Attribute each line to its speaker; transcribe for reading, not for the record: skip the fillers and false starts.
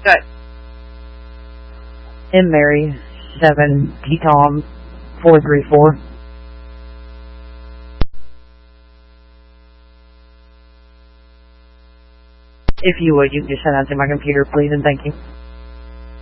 Speaker 1: Good.
Speaker 2: M. Mary 7 T Tom 434. If you would, you can just send that to my computer, please, and thank you.